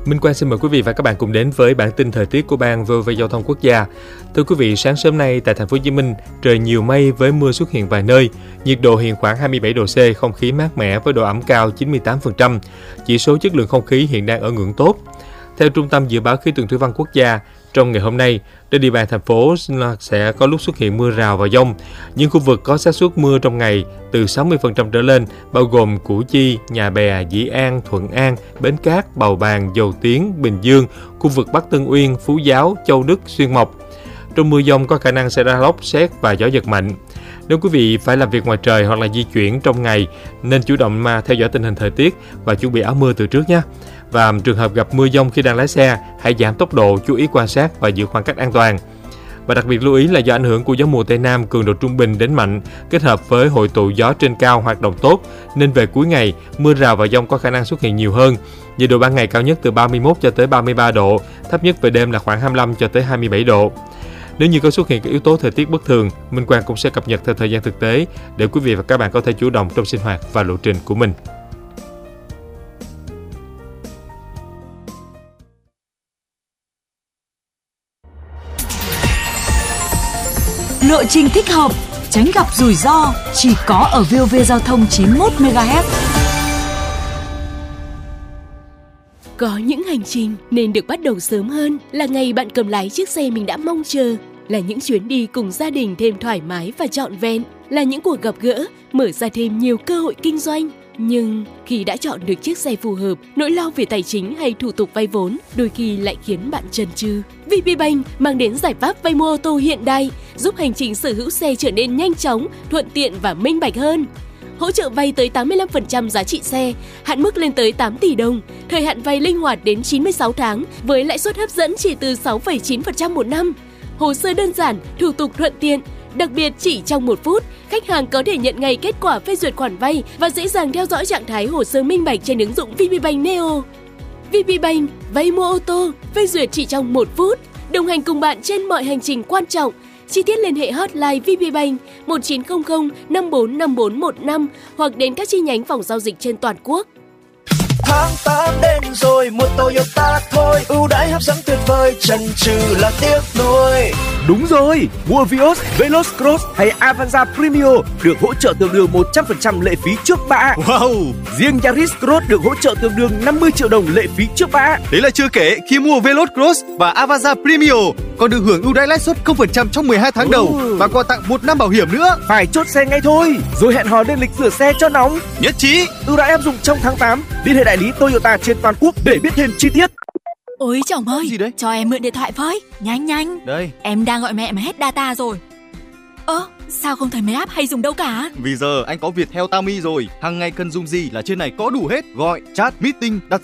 Minh Quang xin mời quý vị và các bạn cùng đến với bản tin thời tiết của Ban VOV Giao thông Quốc gia. Thưa quý vị, sáng sớm nay tại thành phố Hồ Chí Minh, trời nhiều mây với mưa xuất hiện vài nơi. Nhiệt độ hiện khoảng 27 độ C, không khí mát mẻ với độ ẩm cao 98%. Chỉ số chất lượng không khí hiện đang ở ngưỡng tốt. Theo Trung tâm Dự báo Khí tượng Thủy văn Quốc gia, trong ngày hôm nay, trên địa bàn thành phố sẽ có lúc xuất hiện mưa rào và dông. Những khu vực có xác suất mưa trong ngày từ 60% trở lên, bao gồm Củ Chi, Nhà Bè, Dĩ An, Thuận An, Bến Cát, Bầu Bàng, Dầu Tiếng, Bình Dương, khu vực Bắc Tân Uyên, Phú Giáo, Châu Đức, Xuyên Mộc. Trong mưa dông có khả năng xảy ra lốc, sét và gió giật mạnh. Nếu quý vị phải làm việc ngoài trời hoặc là di chuyển trong ngày, nên chủ động mà theo dõi tình hình thời tiết và chuẩn bị áo mưa từ trước nhé. Và trường hợp gặp mưa dông khi đang lái xe, hãy giảm tốc độ, chú ý quan sát và giữ khoảng cách an toàn. Và đặc biệt lưu ý là do ảnh hưởng của gió mùa Tây Nam cường độ trung bình đến mạnh kết hợp với hội tụ gió trên cao hoạt động tốt, nên về cuối ngày, mưa rào và dông có khả năng xuất hiện nhiều hơn. Nhiệt độ ban ngày cao nhất từ 31 cho tới 33 độ, thấp nhất về đêm là khoảng 25 cho tới 27 độ. Nếu như có xuất hiện các yếu tố thời tiết bất thường, Minh Quang cũng sẽ cập nhật theo thời gian thực tế để quý vị và các bạn có thể chủ động trong sinh hoạt và lộ trình của mình. Lộ trình thích hợp, tránh gặp rủi ro, chỉ có ở VOV Giao thông 91 MHz. Có những hành trình nên được bắt đầu sớm hơn là ngày bạn cầm lái chiếc xe mình đã mong chờ, là những chuyến đi cùng gia đình thêm thoải mái và trọn vẹn, là những cuộc gặp gỡ mở ra thêm nhiều cơ hội kinh doanh. Nhưng khi đã chọn được chiếc xe phù hợp, nỗi lo về tài chính hay thủ tục vay vốn đôi khi lại khiến bạn chần chừ. VPBank mang đến giải pháp vay mua ô tô hiện đại, giúp hành trình sở hữu xe trở nên nhanh chóng, thuận tiện và minh bạch hơn. Hỗ trợ vay tới 85% giá trị xe, hạn mức lên tới 8 tỷ đồng, thời hạn vay linh hoạt đến 96 tháng với lãi suất hấp dẫn chỉ từ 6,9% một năm. Hồ sơ đơn giản, thủ tục thuận tiện. Đặc biệt chỉ trong 1 phút, khách hàng có thể nhận ngay kết quả phê duyệt khoản vay và dễ dàng theo dõi trạng thái hồ sơ minh bạch trên ứng dụng VPBank Neo. VPBank, vay mua ô tô, phê duyệt chỉ trong 1 phút, đồng hành cùng bạn trên mọi hành trình quan trọng. Chi tiết liên hệ hotline VPBank 1900 545415 hoặc đến các chi nhánh phòng giao dịch trên toàn quốc. Tháng 8 đến rồi, mua Toyota thôi, ưu đãi hấp dẫn tuyệt vời, chần chừ là tiếc nuối. Đúng rồi, mua Vios, Veloz Cross hay Avanza Premio được hỗ trợ tương đương 100% lệ phí trước bạ. Wow! Riêng Yaris Cross được hỗ trợ tương đương 50 triệu đồng lệ phí trước bạ. Đấy là chưa kể, khi mua Veloz Cross và Avanza Premio còn được hưởng ưu đãi lãi suất 0% trong 12 tháng đầu và còn tặng 1 năm bảo hiểm nữa. Phải chốt xe ngay thôi, rồi hẹn hò lên lịch rửa xe cho nóng. Nhất trí. Ưu đãi áp dụng trong tháng 8. Liên hệ đại lý Toyota trên toàn quốc để biết thêm chi tiết. Ôi chồng ơi, Gì đấy? cho em mượn điện thoại với, nhanh. Đây. Em đang gọi mẹ mà hết data rồi. Sao không thấy mấy app hay dùng đâu cả? Vì giờ anh có Viettel Tami rồi, hàng ngày cần dùng gì là trên này có đủ hết. Gọi, chat, meeting, đặt